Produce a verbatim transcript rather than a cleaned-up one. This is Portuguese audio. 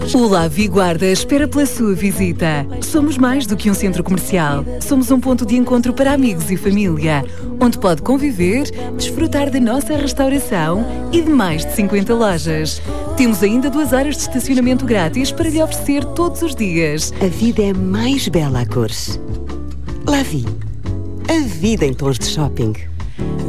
O Lavi Guarda espera pela sua visita. Somos mais do que um centro comercial. Somos um ponto de encontro para amigos e família, onde pode conviver, desfrutar da nossa restauração e de mais de cinquenta lojas. Temos ainda duas áreas de estacionamento grátis para lhe oferecer todos os dias. A vida é mais bela a cores. Lavi. A vida em tons de shopping.